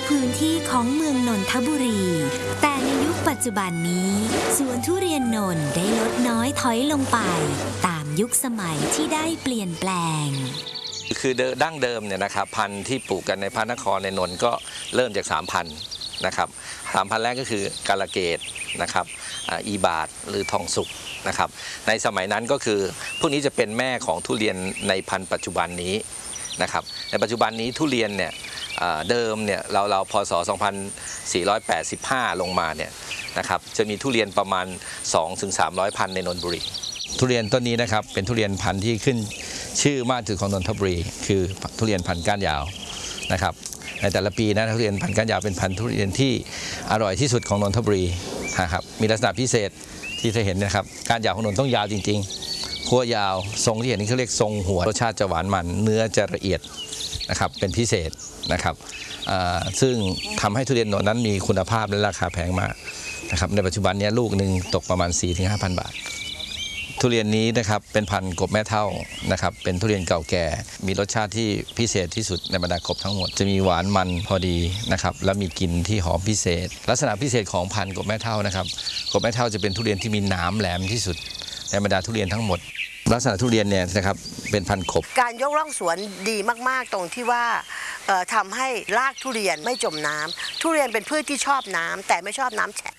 พื้นที่ของเมืองนนทบุรีแต่ในยุคปัจจุบันนี้สวนทุเรียนนนท์ได้ลดน้อยถอยลงไปตามยุคสมัยที่ได้เปลี่ยนแปลงคือดั้งเดิมเนี่ยนะครับพันธุ์ที่ปลูกกันในพระนครในนนท์ก็เริ่มจาก3 พันธุ์นะครับ3 พันธุ์แรกก็คือกาลเกตนะครับอีบาทหรือทองสุกนะครับในสมัยนั้นก็คือพวกนี้จะเป็นแม่ของทุเรียนในพันธุ์ปัจจุบันนี้นะครับในปัจจุบันนี้ทุเรียนเนี่ยเดิมเนี่ยเราพศ 2485 ลงมาเนี่ยนะครับจะมีทุเรียนประมาณ 2-300 พันธุ์ในนนทบุรีทุเรียนต้นนี้นะครับเป็นทุเรียนพันธุ์ที่ขึ้นชื่อมากที่สุดของนนทบุรีคือทุเรียนพันธุ์ก้านยาวนะครับในแต่ละปีนะทุเรียนพันธุ์ก้านยาวเป็นพันธุ์ทุเรียนที่อร่อยที่สุดของนนทบุรีนะครับมีลักษณะพิเศษที่จะเห็นนะครับก้านยาวของนนท์ต้องยาวจริงๆขั้วยาวทรงที่เห็นนี่เขาเรียกทรงหัวรสชาติจะหวานมันเนื้อจะละเอียดนะครับเป็นพิเศษนะครับซึ่งทำให้ทุเรียนนนท์นั้นมีคุณภาพและราคาแพงมากนะครับในปัจจุบันนี้ลูกหนึ่งตกประมาณ 4-5,000 บาททุเรียนนี้นะครับเป็นพันธุ์กบแม่เท่านะครับเป็นทุเรียนเก่าแก่มีรสชาติที่พิเศษที่สุดในบรรดากบทั้งหมดจะมีหวานมันพอดีนะครับและมีกลิ่นที่หอมพิเศษลักษณะพิเศษของพันธุ์กบแม่เท่านะครับกบแม่เท่าจะเป็นทุเรียนที่มีหนามแหลมที่สุดในบรรดาทุเรียนทั้งหมดลักษณะทุเรียนเนี่ยนะครับเป็นพันธุ์ขบการยกร่องสวนดีมากๆตรงที่ว่าทำให้รากทุเรียนไม่จมน้ำทุเรียนเป็นพืชที่ชอบน้ำแต่ไม่ชอบน้ำแฉะ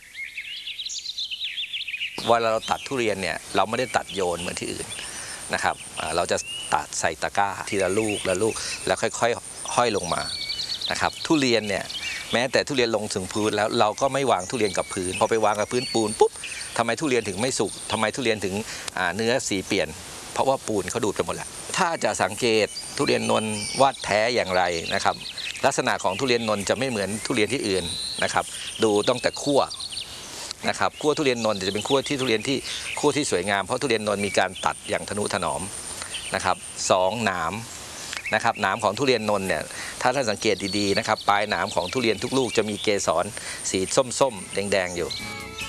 เวลาเราตัดทุเรียนเนี่ยเราไม่ได้ตัดโยนเหมือนที่อื่นนะครับเราจะตัดใส่ตะกร้าทีละลูกละลูกแล้วค่อยๆห้อยลงมานะครับทุเรียนเนี่ยแม้แต่ทุเรียนลงถึงพื้นแล้วเราก็ไม่วางทุเรียนกับพื้นพอไปวางกับพื้นปูนปุ๊บทำไมทุเรียนถึงไม่สุกทำไมทุเรียนถึงเนื้อสีเปลี่ยนเพราะว่าปูนเขาดูดไปหมดแล้วถ้าจะสังเกตทุเรียนนนท์ว่าแท้อย่างไรนะครับลักษณะของทุเรียนนนท์จะไม่เหมือนทุเรียนที่อื่นนะครับดูต้องแต่คั่วนะครับคั่วทุเรียนนนท์จะเป็นคั่วที่ทุเรียนที่คั่วที่สวยงามเพราะทุเรียนนนท์มีการตัดอย่างทนุถนอมนะครับ2หนามนะครับหนามของทุเรียนนนท์เนี่ยถ้าท่านสังเกตดีๆนะครับปลายหนามของทุเรียนทุกลูกจะมีเกสรสีส้มๆแดงๆอยู่